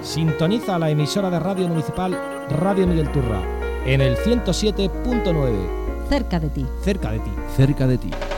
Sintoniza la emisora de radio municipal Radio Miguel Turra en el 107.9. Cerca de ti. Cerca de ti. Cerca de ti.